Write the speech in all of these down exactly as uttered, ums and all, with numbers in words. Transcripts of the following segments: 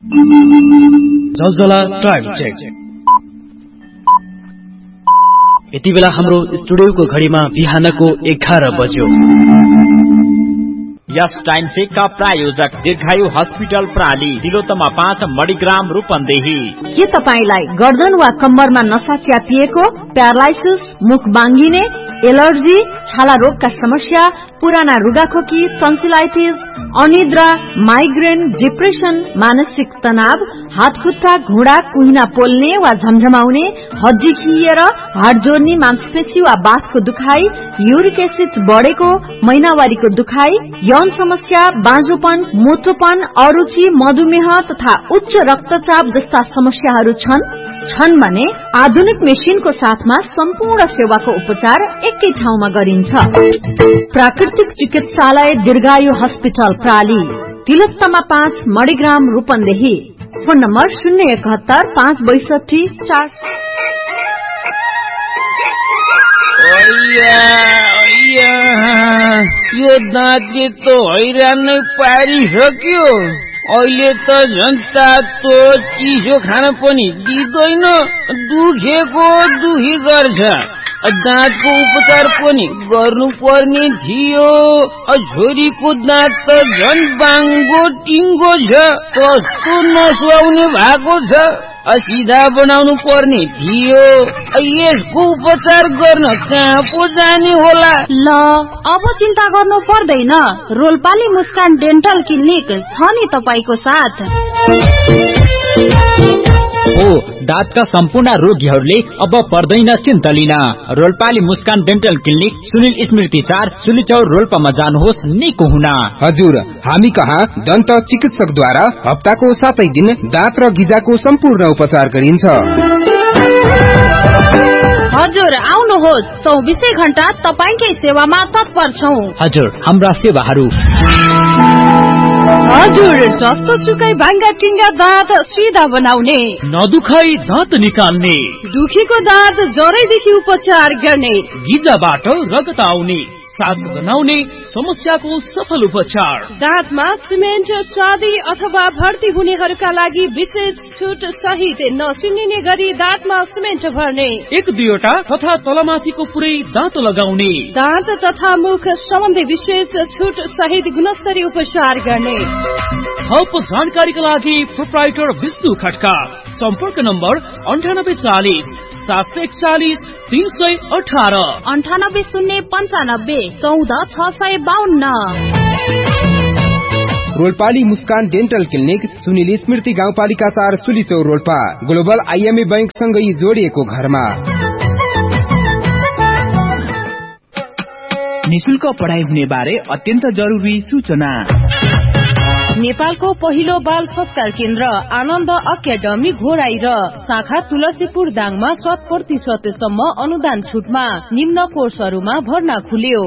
जलजला time check. यति बेला हाम्रो स्टुडियोको घडीमा बिहानको एघार बज्यो। यस टाइम चेक का प्रायोजक दीर्घायु हस्पिटल प्राली, तिलोत्तमा पाँच, मणिग्राम, रूपन्देही। के तपाईलाई गर्दन वा कम्मरमा नसा च्यापिएको, प्यारालाइसिस, मुख बाङ्गिने, एलर्जी, छाला रोगका समस्या, पुराना रुगाखोकी, टन्सिलाइटिस, अनिद्रा, माइग्रेन, डिप्रेसन, मानसिक तनाव, हात खुट्टा, घुँडा, कुहिना पोल्ने वा झमझमाउने, हड्डी खिएर, हाड जोड्ने, मांसपेशी वा बाथको दुखाइ, युरिक एसिड बढेको, महिनावारीको दुखाइ, यौन समस्या, बाँझोपन, मोटोपन, अरुचि, मधुमेह तथा उच्च रक्तचाप जस्ता समस्याहरू छन् छन् भने आधुनिक मेसिनको साथमा सम्पूर्ण सेवाको उपचार एकै ठाउँमा गरिन्छ। प्राकृतिक चिकित्सालय दीर्घायु हस्पिटल प्राली, तिलोत्तमा पाँच, मणिग्राम, रूपन्देही। फोन नम्बर शून्य एकहत्तर पाँच बैसठी चार। यो दाँतले त हैरान नै पारिसक्यो। अहिले त झन्ता तो चिसो खान पनि दिँदैन, दुखेको दुखी गर्छ। दाँतको उपचार पनि गर्नु पर्ने थियो। छोरीको दाँत त झन् बाङ्गो टिङ्गो छ, कस्तो नसुहाउने भएको छ। सिधा बनाउनु पर्ने थियो। यसको उपचार गर्न कहाँ पो जाने होला? ल अब चिन्ता गर्नु पर्दैन, रोल्पाली मुस्कान डेन्टल क्लिनिक छ नि तपाईको साथ। हो, दाँतका सम्पूर्ण रोगीहरूले अब पर्दैन चिन्ता लिन। रोल्पाली मुस्कान डेन्टल क्लिनिक, सुनिल स्मृति चार, सुलिचौर, रोल्पामा जानुहोस् निको हुन। हजुर, हामी कहाँ दन्त चिकित्सक द्वारा हप्ताको सातै दिन दाँत र गिजाको सम्पूर्ण उपचार गरिन्छ। हजुर आउनुहोस्, चौबिसै घण्टा तपाईकै सेवामा तत्पर छौं। हजुर, हाम्रा सेवाहरू हजुर जस्तो सुकै भाङ्गा टिङ्गा दाँत सिधा बनाउने, नदुखाई दाँत निकाल्ने, दुखीको दाँत जरैदेखि उपचार गर्ने, गिजाबाट रगत आउने, सास गनाउने समस्याको सफल उपचार, दाँतमा सिमेन्ट चाँदी अथवा भर्ती हुनेहरूका लागि विशेष छुट सहित नसुनिने गरी दाँतमा सिमेन्ट भर्ने, एक दुईवटा तथा तलमाथिको पुरै दाँत लगाउने, दाँत तथा मुख सम्बन्धी विशेष छुट सहित गुणस्तरीय उपचार गर्ने। थप जानकारीका लागि प्रोप्राइटर विष्णु खड्का, सम्पर्क नम्बर अन्ठानब्बे चालिस सात सय एकचालिस तीन सय अठार, अन्ठानब्बे शून्य पन्चानब्बे चौध छ सय बाहन्न। रोल्पाली मुस्कान डेन्टल क्लिनिक, सुनिल स्मृति गाउँपालिका चार, सुलिचौर, रोल्पा। ग्लोबल आइएमए बैंक सँगै जोडिएको घरमा। निशुल्क पढाइ हुने बारे अत्यन्त जरुरी सूचना। नेपालको पहिलो बाल संस्कार केन्द्र आनन्द अकादमी घोराई र शाखा तुलसीपुर दाङमा शत प्रतिशतसम्म अनुदान छुटमा निम्न कोर्सहरूमा भर्ना खुल्यो।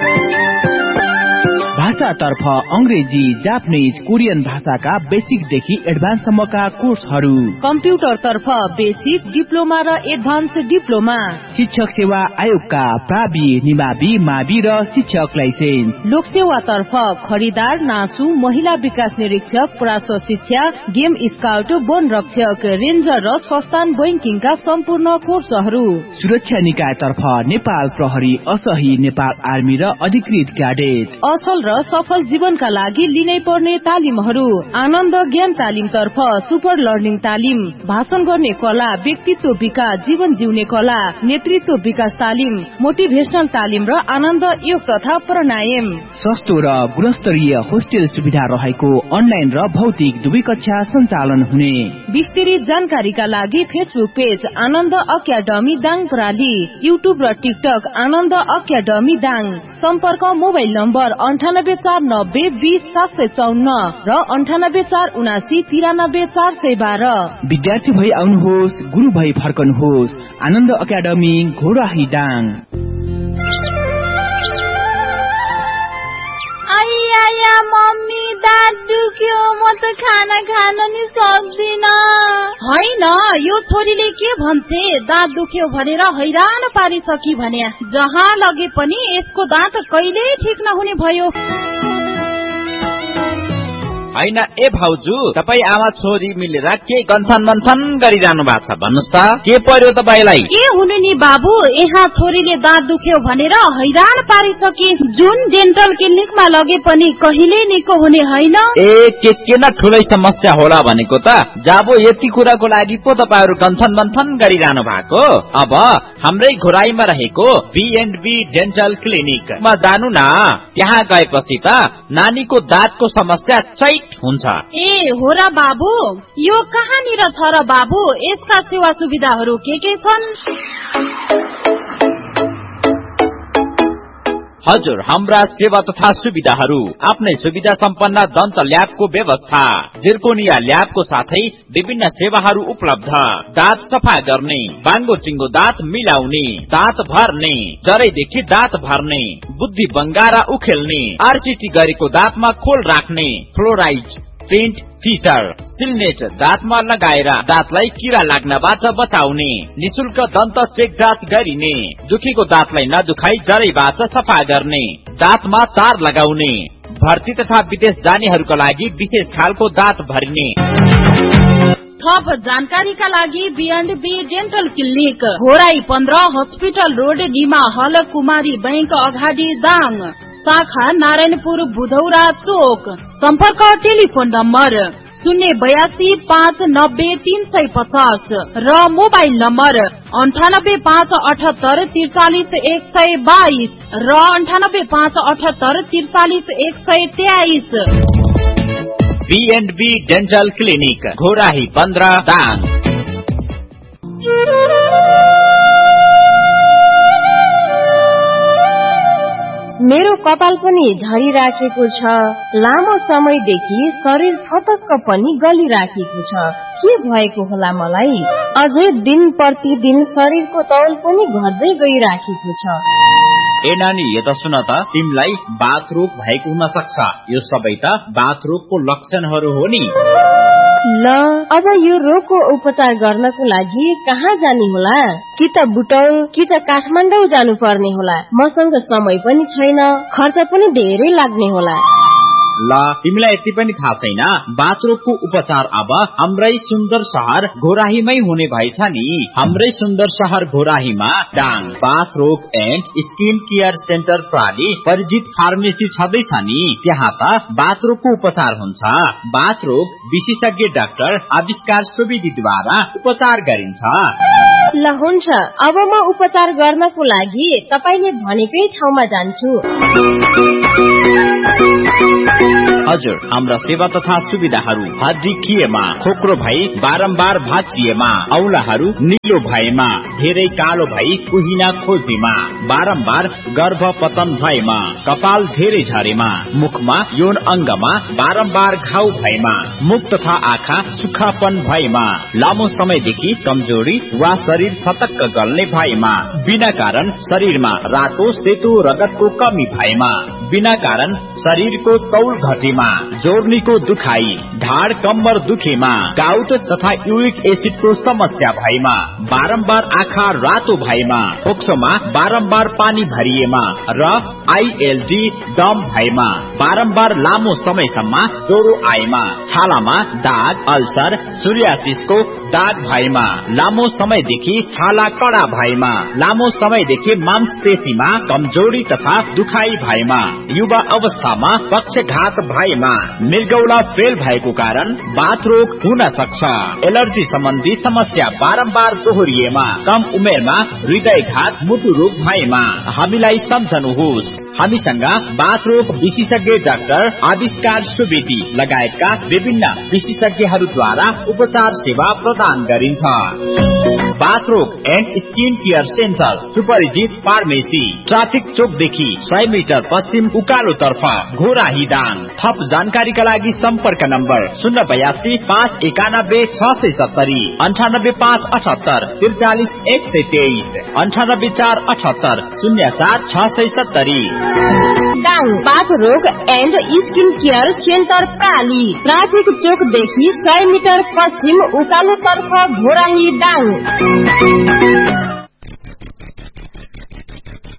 भाषातर्फ अंग्रेजी, जापानिज, कोरियन भाषाका बेसिकदेखि एडभान्ससम्मका कोर्सहरू, कम्प्युटरतर्फ बेसिक, डिप्लोमा र एडभान्स डिप्लोमा, शिक्षक सेवा आयोगका प्रावि, निमावि, मावि र शिक्षक लाइसेन्स, लोकसेवातर्फ खरिदार, नासु, महिला विकास निरीक्षक, प्रासो शिक्षा, गेम स्काउट, वन रक्षक, रेन्जर र संस्थान बैंकिङका सम्पूर्ण कोर्सहरू, सुरक्षा निकायतर्फ नेपाल प्रहरी, असही, नेपाल आर्मी र अधिकृत क्याडेट, असल र सफल जीवनका लागि लिनै पर्ने तालिमहरू, आनन्द ज्ञान तालिम तर्फ सुपर लर्निङ तालिम, भाषण गर्ने कला, व्यक्तित्व विकास, जीवन जिउने कला, नेतृत्व विकास तालिम, मोटिभेशनल तालिम र आनन्द योग तथा प्राणायाम, सस्तो र गुणस्तरीय होस्टेल सुविधा रहेको अनलाइन र भौतिक दुवै कक्षा सञ्चालन हुने। विस्तृत जानकारीका लागि फेसबुक पेज आनन्द अकादमी दाङ प्राली, युट्युब र टिकटक आनन्द अकादमी दाङ, सम्पर्क मोबाइल नम्बर अन्ठानब्बे चार नब्बे बीस सात सय चौन्न र अन्ठानब्बे चार उनासी तिरानब्बे चार सय बाह्र। विद्यार्थी भई आउनुहोस्, गुरु भई फर्कनुहोस्। आनन्द अकादमी घोराही दाङ। आया मम्मी दाँत दुख्यो, म त खाना खान नि सक्दिन। होइन, यो छोरीले के भन्छे, दाँत दुख्यो भनेर हैरान पारिसकी भने जहाँ लगे पनि यसको दाँत कहिले ठिक नहुने भयो। हैन ए भाउजू, तपाई आमा छोरी मिलेर के गन्थन मन्थन गरिरहनु भएको छ भन्नुस् त, के पर्यो तपाईलाई? के हुनु नि बाबु, यहाँ छोरीले दाँत दुख्यो भनेर हैरान पारिसके। जुन डेन्टल क्लिनिकमा लगे पनि कहिले निको हुने हैन। ए के के न ठुलै समस्या होला भनेको त। जाबो यति कुराको लागि पो तपाईहरु गन्थन मन्थन गरिरहनु भएको। अब हाम्रै घोराईमा रहेको बी एन्ड बी डेन्टल क्लिनिकमा जानु न। त्यहाँ गएपछि त नानीको दाँतको समस्या चैट हुन्छ। ए हो र बाबु, यो कहाँनिर छ र बाबु? यसका सेवा सुविधाहरू के के छन्? हजुर, हाम्रा सेवा तथा सुविधाहरू आफ्नै सुविधा सम्पन्न दन्त ल्याबको व्यवस्था, जिर्कोनिया ल्याबको साथै विभिन्न सेवाहरू उपलब्ध। दाँत सफा गर्ने, बाङ्गो चिङ्गो दाँत मिलाउने, दाँत भर्ने, जरैदेखि दाँत भर्ने, बुद्धि बङ्गारा उखेल्ने, आरसीटी गरेको दाँतमा खोल राख्ने, फ्लोराइड प्रिन्ट फिचर, सिलनेट दाँतमा लगाएर दाँतलाई किरा लाग्नबाट बचाउने, निशुल्क दन्त चेक जाँच गरिने, दुखेको दाँतलाई नदुखाई जरैबाट सफा गर्ने, दाँतमा तार लगाउने, भर्ती तथा विदेश जानेहरूका लागि विशेष खालको दाँत भरिने। थप जानकारीका लागि be and be dental clinic, Ghorahi पन्ध्र, हस्पिटल रोड, डिमा हल, कुमारी बैंक अगाडि दाङ, शाखा नारायणपुर बुधौरा चोक। सम्पर्क टेलिफोन नम्बर शून्य बयासी पाँच नब्बे तीन सय पचास र मोबाइल नम्बर अन्ठानब्बे पाँच अठहत्तर त्रिचालिस एक सय बाइस र अन्ठानब्बे पाँच अठहत्तर त्रिचालिस एक सय तेइस। Be and be dental clinic, Ghorahi पन्ध्र, दाङ। मेरो कपाल पनि झरिराखेको छ। लामो समयदेखि शरीर फतक्क पनि गलिराखेको छ। के भएको होला मलाई? अझै दिन प्रतिदिन शरीरको तौल पनि घट्दै गइराखेको छ। ए नानी, यो त सुन त, तिमीलाई बाथ रोग भएको हुन सक्छ। यो सबै त बाथ रोगको लक्षणहरू हो नि। ल, अब यो रोगको उपचार गर्नको लागि कहाँ जाने होला? कि त बुटौल कि त काठमाडौँ जानु पर्ने होला। मसँग समय पनि छैन, खर्च पनि धेरै लाग्ने होला। ल, तिमीलाई यति पनि थाहा छैन? बाथ रोगको उपचार अब हाम्रै सुन्दर शहर घोराहीमै हुने भएछ नि। हाम्रै सुन्दर शहर घोराहीमा डाङ बाथ रोग एन्ड स्किन केयर सेन्टर प्रणाली परिचित फार्मेसी छँदैछ नि। त्यहाँ त बाथ रोगको उपचार हुन्छ। बाथ रोग विशेषज्ञ डाक्टर आविष्कार सुवेदीद्वारा उपचार गरिन्छ। ल हुन्छ, अब म उपचार गर्नको लागि तपाईले भनेकै ठाउँमा जान्छु। हजुर, हाम्रा सेवा तथा सुविधाहरू हड्डी खिएमा, खोक्रो भई बारम्बार भाँचिएमा, औलाहरू निलो भएमा, धेरै कालो भई कुहिना खोजेमा, बारम्बार गर्भपतन भएमा, कपाल धेरै झरेमा, मुखमा यौन अंगमा बारम्बार घाउ भएमा, मुख तथा आँखा सुक्खापन भएमा, लामो समयदेखि कमजोरी वा शरीर फतक्क गल्ने भएमा, बिना कारण शरीरमा रातो सेतो रगतको कमी भएमा, बिना कारण शरीरको तौल घटेमा, जोर्नीको दुखाई, ढाड कम्मर दुखेमा, गाउट तथा युरिक एसिडको समस्या भएमा, बारम्बार आँखा रातो भएमा, फोक्सोमा बारम्बार पानी भरिएमा र आईएलडी दम भएमा, बारम्बार लामो समयसम्म ज्वरो आएमा, छालामा दाग, अल्सर, सोरियासिसको दाग भएमा, लामो समयदेखि छाला कडा भएमा, लामो समयदेखि मांसपेशीमा कमजोरी तथा दुखाई भएमा, युवा अवस्थामा पक्षघात भएमा, मृगौला फेल भएको कारण बाथ रोग हुन सक्छ, एलर्जी सम्बन्धी समस्या बारम्बार दोहोरिएमा, कम उमेरमा हृदयघात मुटु रोग भएमा हामीलाई सम्झनुहोस्। हामीसँग बाथ रोग विशेषज्ञ डाक्टर आविष्कार सुवेदी लगायतका विभिन्न विशेषज्ञहरूद्वारा उपचार सेवा प्रदान गरिन्छ। बाथ रोग एन्ड स्किन केयर सेन्टर सुपरिचित फार्मेसी ट्राफिक चोकदेखि सय मिटर पश्चिम उकालो तर्फ घोराही दाङ। थप जानकारीका लागि सम्पर्क नम्बर शून्य बयासी पाँच एकानब्बे छ सय सत्तरी अन्ठानब्बे पाँच अठहत्तर त्रिचालिस एक सय तेइस अन्ठानब्बे चार अठहत्तर शून्य सात छ सय सत्तरी। दाङ बाथ रोग and skin care centre प्राली traffic चोकदेखि सय मिटर पश्चिम उकालो तर्फ घोराही दाङ।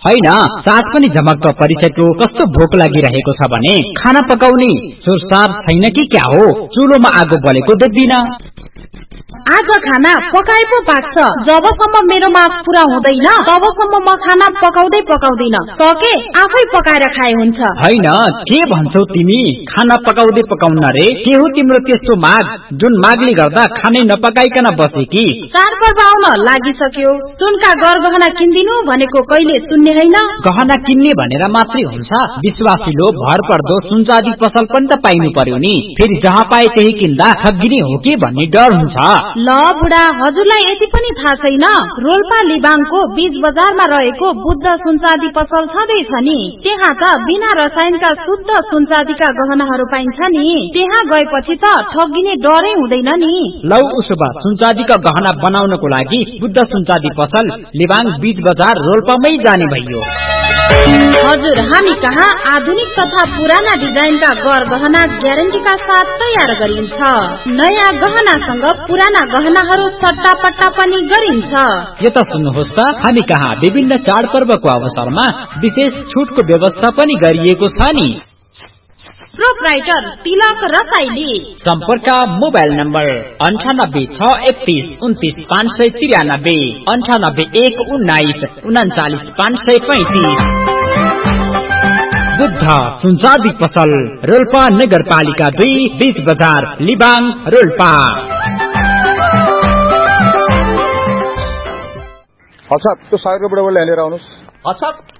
होइन सास पनि झमक्क परिसक्यो, कस्तो भोक लागिरहेको छ भने खाना पकाउने सुरसार छैन कि क्या हो? चुलोमा आगो बलेको देख्दिन। आज खाना पकाए पो पाक्छ। जबसम्म मेरो माग पूरा हुँदैन तबसम्म म खाना पकाउँदै पकाउँदिन, सके आफै पकाएर खाए हुन्छ। होइन के भन्छौ तिमी? खाना पकाउँदै पकाउन रे? के हो तिम्रो त्यस्तो माग जुन मागले गर्दा खानै नपकाइकन बसे कि? चाडपर्व आउन लागिसक्यो, सुनका गरगहना किन्दिनु भनेको कहिले सुन्ने होइन। गहना किन्ने भनेर मात्रै हुन्छ? विश्वासिलो भर पर्दो सुनचाँदी पसल पनि त पाइनु पर्यो नि। फेरि जहाँ पाए त्यही किन्दा ठगिने हो कि भन्ने डर हुन्छ। ल बुढा, हजुरलाई यति पनि थाहा छैन? रोल्पा लिबाङको बीच बजारमा रहेको बुद्ध सुनचाँदी पसल छँदैछ नि। त्यहाँ त बिना रसायनका शुद्ध सुनचाँदीका गहनाहरू पाइन्छ नि। त्यहाँ गएपछि त ठगिने डरै हुँदैन नि। लौ उसो भए सुनचाँदीका गहना बनाउनको लागि बुद्ध सुनचाँदी पसल लिबाङ बीच बजार रोल्पामै जाने भइयो। हजुर, हामी कहाँ आधुनिक तथा पुराना डिजाइनका गर गहना ग्यारेन्टीका साथ तयार गरिन्छ। नयाँ गहनासँग पुराना गहनाहरू सट्टा पट्टा पनि गरिन्छ। यो त सुन्नुहोस् त, हामी कहाँ विभिन्न चाडपर्वको अवसरमा विशेष छुटको व्यवस्था पनि गरिएको छ नि। प्रोप्राइटर तिलक रसाइली। सम्पर्क मोबाइल नम्बर अन्ठानब्बे छ एकतीस उन्तीस पाँच सय तिरानब्बे, अन्ठानब्बे एक उन्नाइस उन्चालिस पाँच सय पैंतीस। बुद्ध सुनचाँदी पसल रोल्पा नगरपालिका दुई बीच बजार लिबाङ रोल्पा। अच्छा त्यो सय रुपियाँ लिएर आउनुहोस्। अच्छा